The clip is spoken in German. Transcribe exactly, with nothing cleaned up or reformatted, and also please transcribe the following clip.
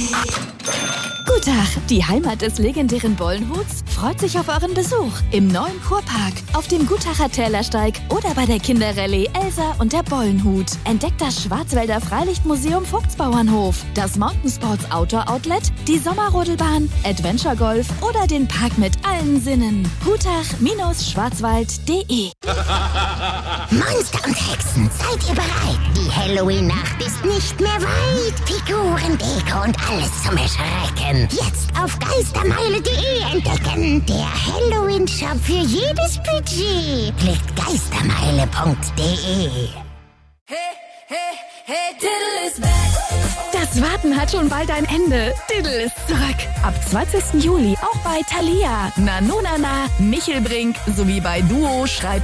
Gutach, die Heimat des legendären Bollenhuts, freut sich auf euren Besuch im neuen Kurpark, auf dem Gutacher Tälersteig oder bei der Kinderrallye Elsa und der Bollenhut. Entdeckt das Schwarzwälder Freilichtmuseum Vogtsbauernhof, das Mountain Sports Outdoor Outlet, die Sommerrodelbahn, Adventure Golf oder den Park mit allen Sinnen. Gutach Schwarzwald punkt de Monster und Hexen, seid ihr bereit? Die Halloween-Nacht ist nicht mehr weit. Figuren, Deko und alles zum Erschrecken. Jetzt auf geistermeile punkt de entdecken. Der Halloween-Shop für jedes Budget. Klickt geistermeile punkt de. Hey, hey, hey, Diddle is back. Das Warten hat schon bald ein Ende. Diddle ist zurück. Ab zwanzigsten Juli auch bei Thalia, Nanonana, Michelbrink sowie bei Duo, Schreib